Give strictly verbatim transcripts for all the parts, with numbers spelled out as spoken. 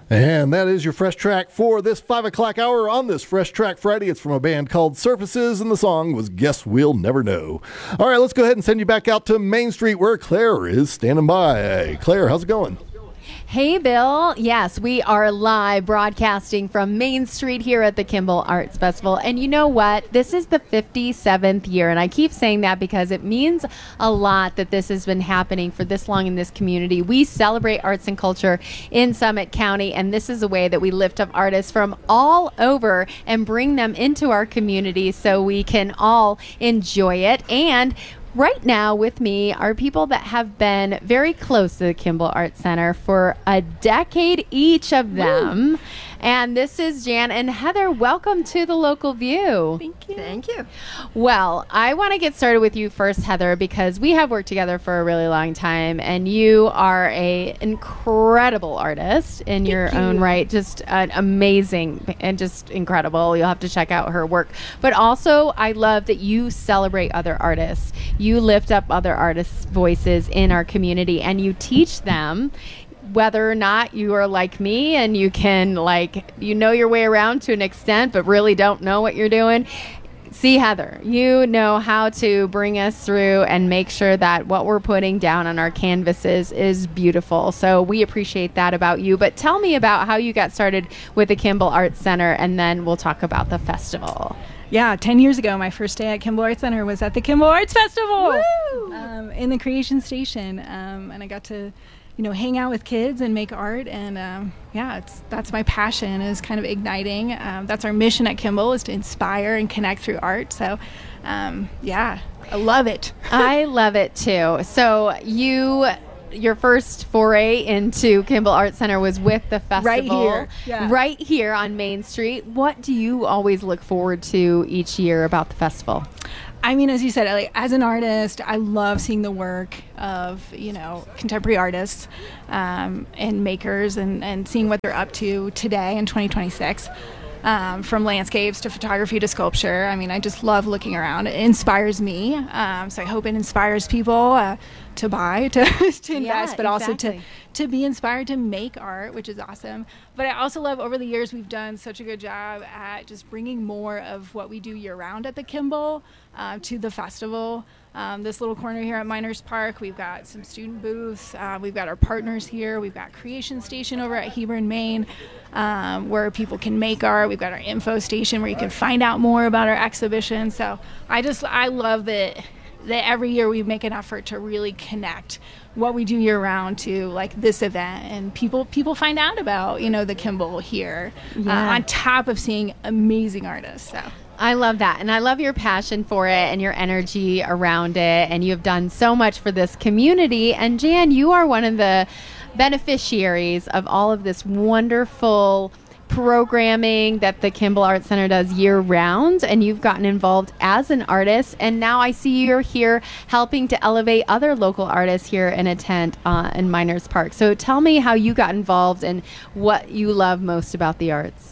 And that is your Fresh Track for this five o'clock hour on this Fresh Track Friday. It's from a band called Surfaces, and the song was Guess We'll Never Know. All right, let's go ahead and send you back out to Main Street where Claire is standing by. Hey, Claire, how's it going? Hey, Bill. Yes, we are live broadcasting from Main Street here at the Kimball Arts Festival. And you know what? This is the fifty-seventh year. And I keep saying that because it means a lot that this has been happening for this long in this community. We celebrate arts and culture in Summit County. And this is a way that we lift up artists from all over and bring them into our community so we can all enjoy it. And right now with me are people that have been very close to the Kimball Arts Center for a decade, each of them. Woo. And this is Jan and Heather. Welcome to the Local View. Thank you. Thank you. Well, I want to get started with you first, Heather, because we have worked together for a really long time, and you are a incredible artist in Thank your you. own right. Just uh, amazing and just incredible. You'll have to check out her work. But also, I love that you celebrate other artists. You lift up other artists' voices in our community, and you teach them whether or not you are like me and you can, like, you know your way around to an extent, but really don't know what you're doing. See, Heather, you know how to bring us through and make sure that what we're putting down on our canvases is beautiful. So we appreciate that about you. But tell me about how you got started with the Kimball Arts Center, and then we'll talk about the festival. Yeah, ten years ago, my first day at Kimball Arts Center was at the Kimball Arts Festival. Woo! Um, in the Creation Station. Um, and I got to, you know, hang out with kids and make art. And um, yeah, it's that's my passion, is kind of igniting. Um, that's our mission at Kimball, is to inspire and connect through art. So um, yeah, I love it. I love it too. So you... your first foray into Kimball Arts Center was with the festival. Right here. Yeah. Right here on Main Street. What do you always look forward to each year about the festival? I mean, as you said, like, as an artist, I love seeing the work of, you know, contemporary artists um, and makers, and, and seeing what they're up to today in twenty twenty-six. Um, from landscapes to photography to sculpture. I mean, I just love looking around. It inspires me. Um, so I hope it inspires people uh, to buy, to, to invest, Yeah, but also exactly. to, to be inspired to make art, which is awesome. But I also love, over the years, we've done such a good job at just bringing more of what we do year-round at the Kimball uh, to the festival. Um, this little corner here at Miners Park, we've got some student booths. Uh, we've got our partners here. We've got Creation Station over at Hebron, Maine, um, where people can make art. We've got our info station where you can find out more about our exhibition. So I just, I love that, that every year we make an effort to really connect what we do year round to, like, this event, and people people find out about, you know, the Kimball here, Yeah. uh, on top of seeing amazing artists. So. I love that. And I love your passion for it and your energy around it. And you've done so much for this community. And Jan, you are one of the beneficiaries of all of this wonderful programming that the Kimball Arts Center does year round. And you've gotten involved as an artist. And now I see you're here helping to elevate other local artists here in a tent uh, in Miners Park. So tell me how you got involved and what you love most about the arts.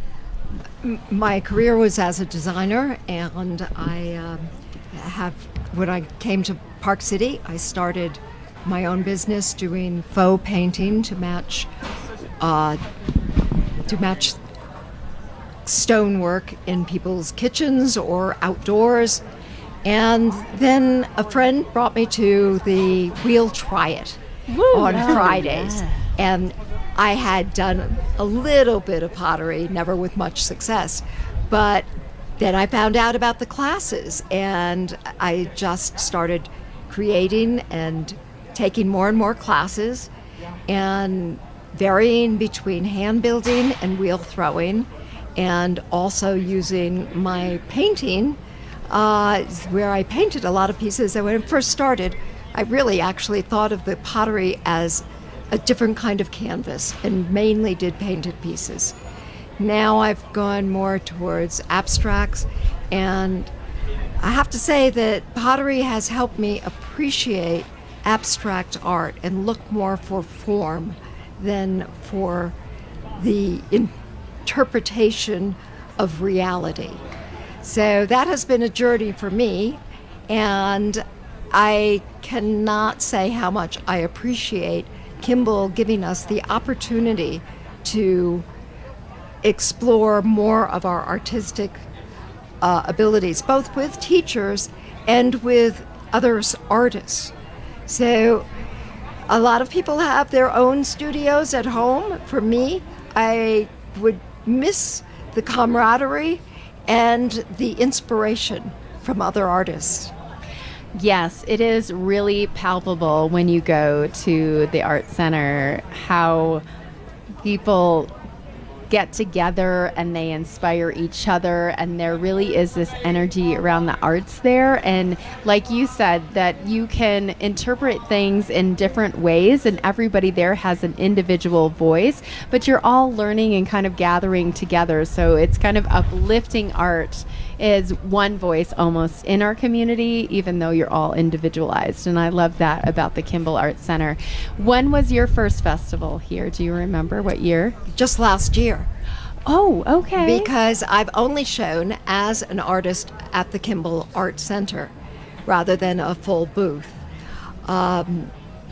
My career was as a designer, and I um, have, when I came to Park City, I started my own business doing faux painting to match uh, to match stonework in people's kitchens or outdoors. And then a friend brought me to the We'll Try It Woo! on Oh, Fridays. yeah. And I had done a little bit of pottery, never with much success. But then I found out about the classes, and I just started creating and taking more and more classes, and varying between hand building and wheel throwing, and also using my painting, uh, where I painted a lot of pieces. And when I first started, I really actually thought of the pottery as a different kind of canvas, and mainly did painted pieces. Now I've gone more towards abstracts, and I have to say that pottery has helped me appreciate abstract art and look more for form than for the interpretation of reality. So that has been a journey for me, and I cannot say how much I appreciate Kimball giving us the opportunity to explore more of our artistic uh, abilities, both with teachers and with others artists. So a lot of people have their own studios at home. For me, I would miss the camaraderie and the inspiration from other artists. Yes, it is really palpable when you go to the art center how people get together and they inspire each other, and there really is this energy around the arts there. And like you said, that you can interpret things in different ways, and everybody there has an individual voice, but you're all learning and kind of gathering together. So it's kind of uplifting art is one voice almost in our community, even though you're all individualized. And I love that about the Kimball Arts Center. When was your first festival here? Do you remember what year? Just last year. Oh, okay. Because I've only shown as an artist at the Kimball Arts Center rather than a full booth. Um,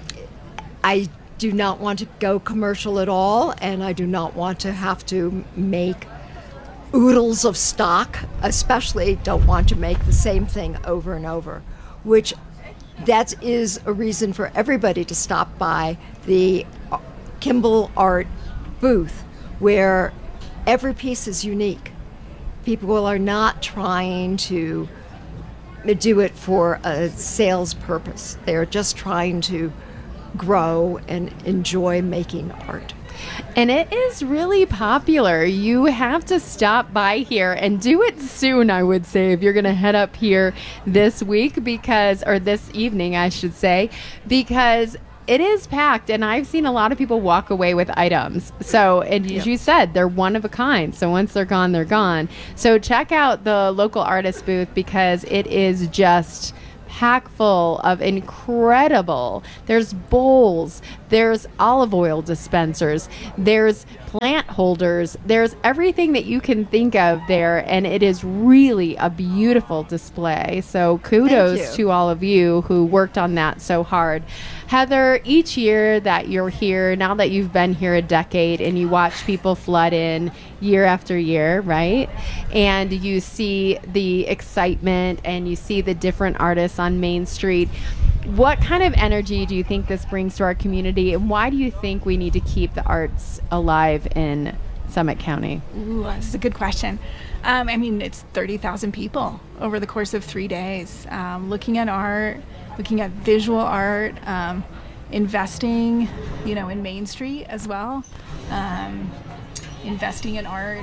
I do not want to go commercial at all, and I do not want to have to make oodles of stock, especially don't want to make the same thing over and over, which that is a reason for everybody to stop by the Kimball Art booth, where every piece is unique. People are not trying to do it for a sales purpose. They're just trying to grow and enjoy making art. And it is really popular. You have to stop by here and do it soon, I would say, if you're going to head up here this week because, or this evening, I should say, because it is packed, and I've seen a lot of people walk away with items. So, and as Yep. you said, they're one of a kind. So once they're gone, they're gone. So check out the local artist booth because it is just packed full of incredible. There's bowls, there's olive oil dispensers, there's plant holders, there's everything that you can think of there, and it is really a beautiful display. So kudos Thank you. to all of you who worked on that so hard. Heather, each year that you're here, now that you've been here a decade and you watch people flood in year after year, right? And you see the excitement and you see the different artists on Main Street. What kind of energy do you think this brings to our community, and why do you think we need to keep the arts alive in Summit County? Ooh, this is a good question. Um, I mean, it's thirty thousand people over the course of three days, um, looking at art, looking at visual art, um, investing, you know, in Main Street as well, um, investing in art.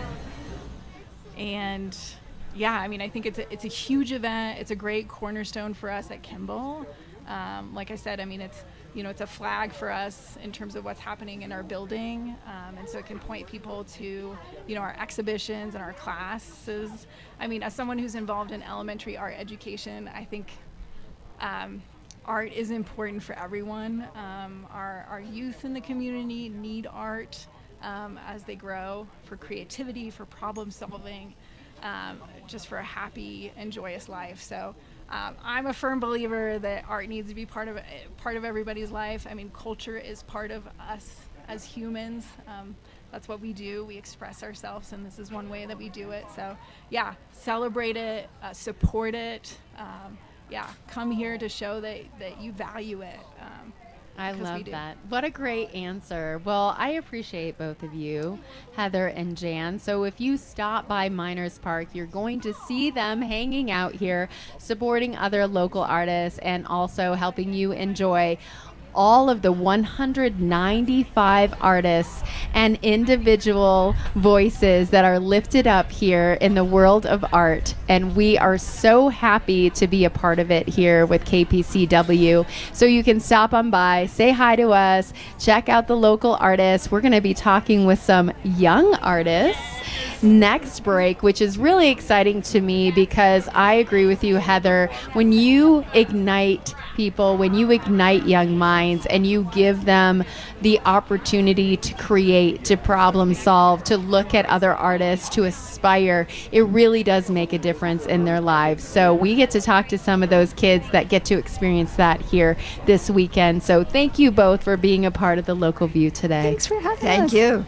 And yeah, I mean, I think it's a, it's a huge event. It's a great cornerstone for us at Kimball. Um, like I said, I mean, it's, you know, it's a flag for us in terms of what's happening in our building. Um, and so it can point people to, you know, our exhibitions and our classes. I mean, as someone who's involved in elementary art education, I think um, art is important for everyone. Um, our, our youth in the community need art um, as they grow for creativity, for problem solving, um, just for a happy and joyous life. So Um, I'm a firm believer that art needs to be part of part of everybody's life. I mean, culture is part of us as humans. Um, that's what we do. We express ourselves, and this is one way that we do it. So, yeah, celebrate it, uh, support it. Um, yeah, come here to show that, that you value it. Um, I 'cause we love do. that. What a great answer. Well, I appreciate both of you, Heather and Jan. So if you stop by Miners Park, you're going to see them hanging out here, supporting other local artists and also helping you enjoy all of the one hundred ninety-five artists and individual voices that are lifted up here in the world of art. And we are so happy to be a part of it here with K P C W. So you can stop on by, say hi to us, check out the local artists. We're going to be talking with some young artists next break, which is really exciting to me because I agree with you, Heather. When you ignite people, when you ignite young minds and you give them the opportunity to create, to problem solve, to look at other artists, to aspire, it really does make a difference in their lives. So we get to talk to some of those kids that get to experience that here this weekend. So thank you both for being a part of the Local View today. Thanks for having us. Thank you.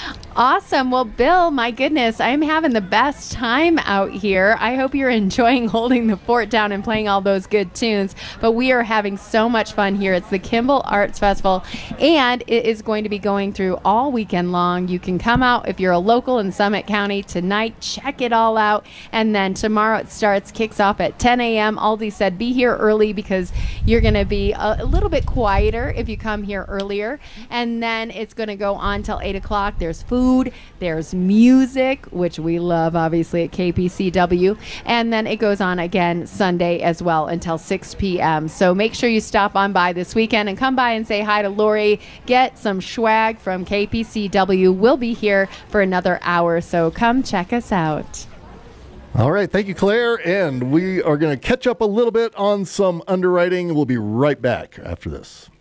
Awesome. Well, Bill, my goodness, I'm having the best time out here. I hope you're enjoying holding the fort down and playing all those good tunes. But we are having so much fun here. It's the Kimball Arts Festival, and it is going to be going through all weekend long. You can come out if you're a local in Summit County tonight, check it all out. And then tomorrow it starts, kicks off at ten a.m. Aldi said be here early because you're going to be a, a little bit quieter if you come here earlier. And then it's going to go on till eight o'clock. There's food, there's music, which we love obviously at K P C W, and then it goes on again Sunday as well until six p.m. So make sure you stop on by this weekend and come by and say hi to Lori, get some swag from K P C W. We'll be here for another hour, so come check us out. All right, thank you, Claire, and we are going to catch up a little bit on some underwriting. We'll be right back after this.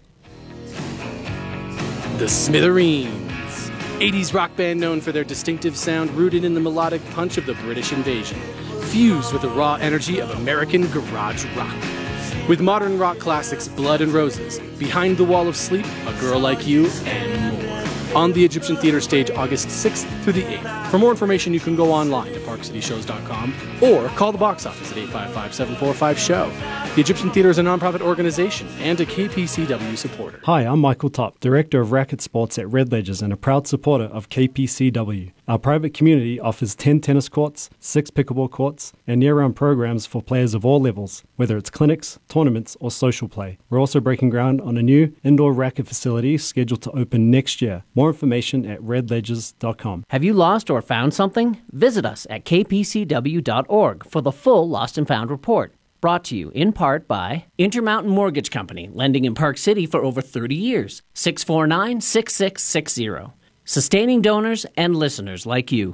The Smithereens. eighties rock band known for their distinctive sound rooted in the melodic punch of the British invasion, fused with the raw energy of American garage rock. With modern rock classics Blood and Roses, Behind the Wall of Sleep, A Girl Like You, and more. On the Egyptian Theater stage August sixth through the eighth. For more information, you can go online to park city shows dot com or call the box office at eight five five, seven four five, S H O W. The Egyptian Theater is a nonprofit organization and a K P C W supporter. Hi, I'm Michael Top, Director of Racket Sports at Red Ledgers and a proud supporter of K P C W. Our private community offers ten tennis courts, six pickleball courts, and year-round programs for players of all levels, whether it's clinics, tournaments, or social play. We're also breaking ground on a new indoor racket facility scheduled to open next year. More information at red ledgers dot com. Have you lost or found something? Visit us at k p c w dot org for the full Lost and Found report. Brought to you in part by Intermountain Mortgage Company, lending in Park City for over thirty years. six four nine, six six six zero. Sustaining donors and listeners like you.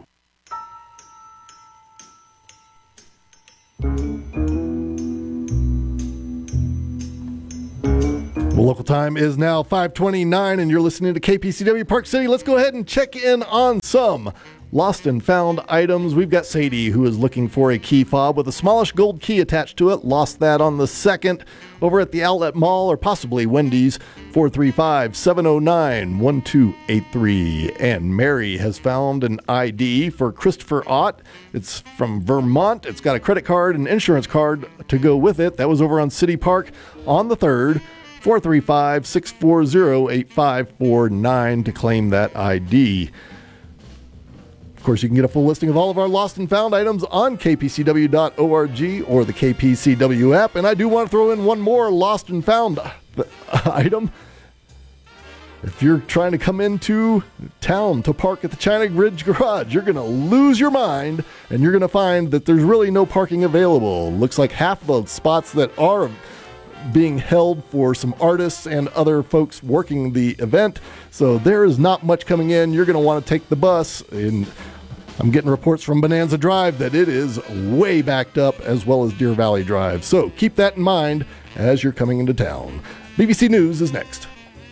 Well, local time is now five twenty-nine, and you're listening to K P C W Park City. Let's go ahead and check in on some lost and found items. We've got Sadie, who is looking for a key fob with a smallish gold key attached to it. Lost that on the second over at the Outlet Mall, or possibly Wendy's. Four three five, seven oh nine, one two eight three. And Mary has found an I D for Christopher Ott. It's from Vermont. It's got a credit card and insurance card to go with it. That was over on City Park on the third. four three five, six four zero, eight five four nine to claim that I D. Of course, you can get a full listing of all of our lost and found items on k p c w dot org or the K P C W app. And I do want to throw in one more lost and found item. If you're trying to come into town to park at the China Ridge Garage, you're going to lose your mind, and you're going to find that there's really no parking available. Looks like half of the spots that are being held for some artists and other folks working the event. So there is not much coming in. You're going to want to take the bus. And I'm getting reports from Bonanza Drive that it is way backed up, as well as Deer Valley Drive. So keep that in mind as you're coming into town. B B C News is next.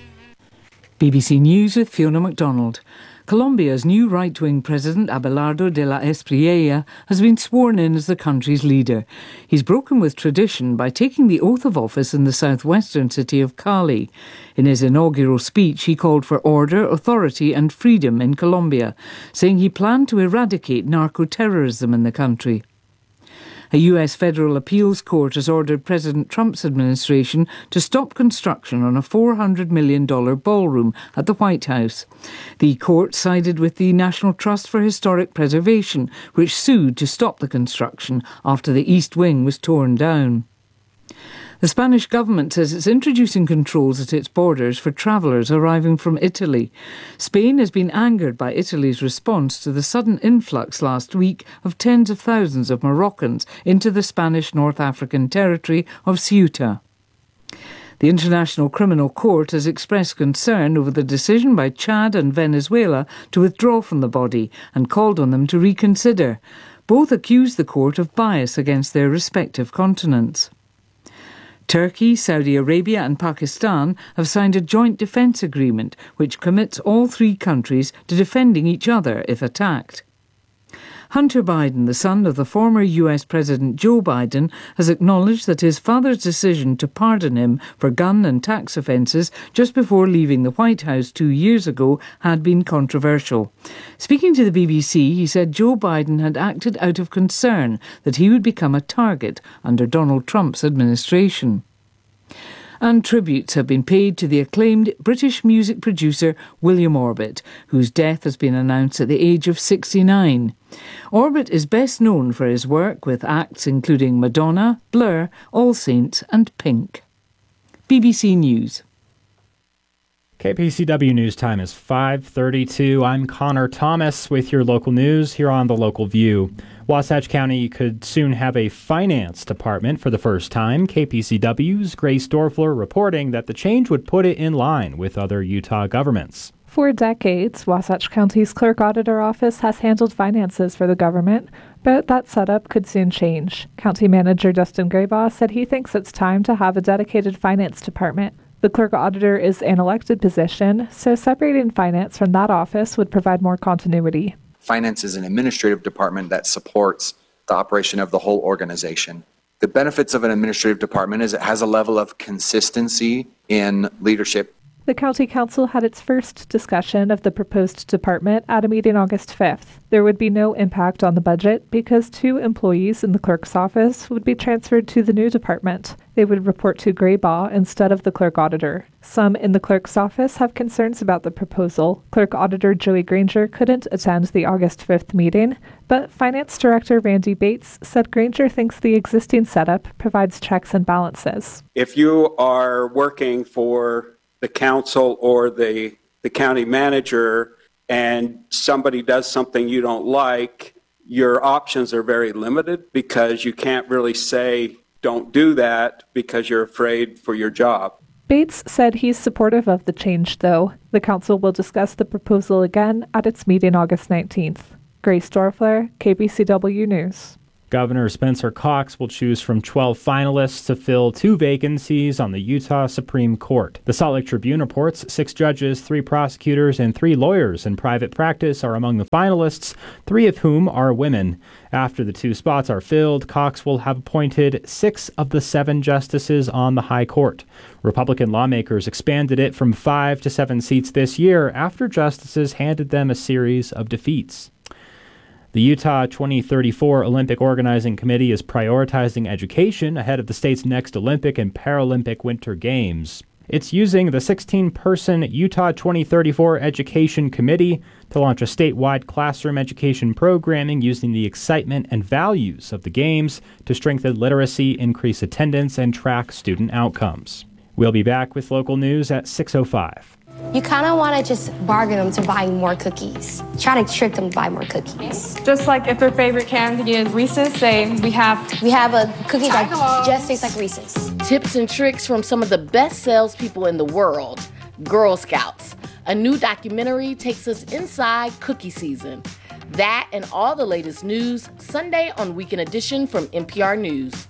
B B C News with Fiona MacDonald. Colombia's new right-wing president, Abelardo de la Espriella, has been sworn in as the country's leader. He's broken with tradition by taking the oath of office in the southwestern city of Cali. In his inaugural speech, he called for order, authority and freedom in Colombia, saying he planned to eradicate narco-terrorism in the country. A U S federal appeals court has ordered President Trump's administration to stop construction on a four hundred million dollars ballroom at the White House. The court sided with the National Trust for Historic Preservation, which sued to stop the construction after the East Wing was torn down. The Spanish government says it's introducing controls at its borders for travellers arriving from Italy. Spain has been angered by Italy's response to the sudden influx last week of tens of thousands of Moroccans into the Spanish North African territory of Ceuta. The International Criminal Court has expressed concern over the decision by Chad and Venezuela to withdraw from the body and called on them to reconsider. Both accused the court of bias against their respective continents. Turkey, Saudi Arabia and Pakistan have signed a joint defence agreement which commits all three countries to defending each other if attacked. Hunter Biden, the son of the former U S President Joe Biden, has acknowledged that his father's decision to pardon him for gun and tax offences just before leaving the White House two years ago had been controversial. Speaking to the B B C, he said Joe Biden had acted out of concern that he would become a target under Donald Trump's administration. And tributes have been paid to the acclaimed British music producer William Orbit, whose death has been announced at the age of sixty-nine. Orbit is best known for his work with acts including Madonna, Blur, All Saints and Pink. B B C News. K P C W News Time is five thirty-two. I'm Connor Thomas with your local news here on The Local View. Wasatch County could soon have a finance department for the first time. K P C W's Grace Dorfler reporting that the change would put it in line with other Utah governments. For decades, Wasatch County's clerk auditor office has handled finances for the government, but that setup could soon change. County Manager Dustin Graybaugh said he thinks it's time to have a dedicated finance department. The clerk auditor is an elected position, so separating finance from that office would provide more continuity. Finance is an administrative department that supports the operation of the whole organization. The benefits of an administrative department is it has a level of consistency in leadership. The County Council had its first discussion of the proposed department at a meeting August fifth. There would be no impact on the budget because two employees in the clerk's office would be transferred to the new department. They would report to Graybaugh instead of the clerk auditor. Some in the clerk's office have concerns about the proposal. Clerk auditor Joey Granger couldn't attend the August fifth meeting, but Finance Director Randy Bates said Granger thinks the existing setup provides checks and balances. If you are working for the council or the, the county manager and somebody does something you don't like, your options are very limited because you can't really say don't do that because you're afraid for your job. Bates said he's supportive of the change, though. The council will discuss the proposal again at its meeting August nineteenth. Grace Dorfler, K B C W News. Governor Spencer Cox will choose from twelve finalists to fill two vacancies on the Utah Supreme Court. The Salt Lake Tribune reports six judges, three prosecutors, and three lawyers in private practice are among the finalists, three of whom are women. After the two spots are filled, Cox will have appointed six of the seven justices on the High Court. Republican lawmakers expanded it from five to seven seats this year after justices handed them a series of defeats. The Utah twenty thirty-four Olympic Organizing Committee is prioritizing education ahead of the state's next Olympic and Paralympic Winter Games. It's using the sixteen-person Utah twenty thirty-four Education Committee to launch a statewide classroom education programming using the excitement and values of the Games to strengthen literacy, increase attendance, and track student outcomes. We'll be back with local news at six oh five. You kind of want to just bargain them to buying more cookies. Try to trick them to buy more cookies. Just like if their favorite candy is Reese's, say we have we have a cookie that just tastes like Reese's. Tips and tricks from some of the best salespeople in the world, Girl Scouts. A new documentary takes us inside cookie season. That and all the latest news Sunday on Weekend Edition from N P R News.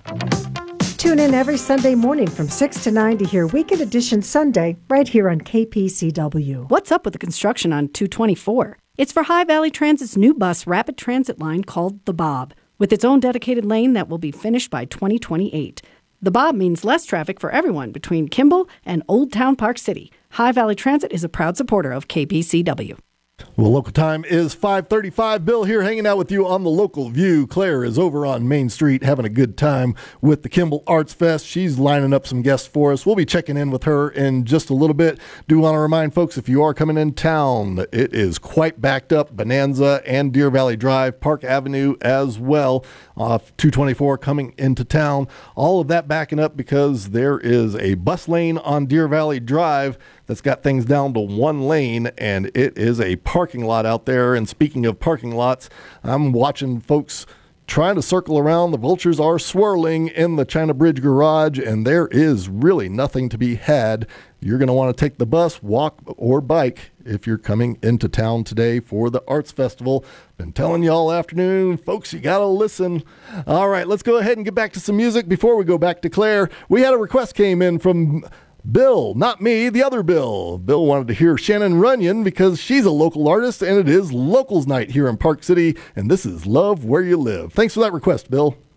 Tune in every Sunday morning from six to nine to hear Weekend Edition Sunday right here on K P C W. What's up with the construction on two twenty-four? It's for High Valley Transit's new bus rapid transit line called the Bob, with its own dedicated lane that will be finished by twenty twenty-eight. The Bob means less traffic for everyone between Kimball and Old Town Park City. High Valley Transit is a proud supporter of K P C W. Well, local time is five thirty-five. Bill here hanging out with you on the Local View. Claire is over on Main Street having a good time with the Kimball Arts Fest. She's lining up some guests for us. We'll be checking in with her in just a little bit. Do want to remind folks, if you are coming in town, it is quite backed up. Bonanza and Deer Valley Drive, Park Avenue as well, off two twenty-four coming into town. All of that backing up because there is a bus lane on Deer Valley Drive that's got things down to one lane, and it is a parking lot out there. And speaking of parking lots, I'm watching folks trying to circle around. The vultures are swirling in the China Bridge garage, and there is really nothing to be had. You're going to want to take the bus, walk, or bike if you're coming into town today for the Arts Festival. Been telling you all afternoon, folks, you got to listen. All right, let's go ahead and get back to some music before we go back to Claire. We had a request came in from Bill, not me, the other Bill. Bill wanted to hear Shannon Runyon because she's a local artist and it is Locals Night here in Park City, and this is Love Where You Live. Thanks for that request, Bill.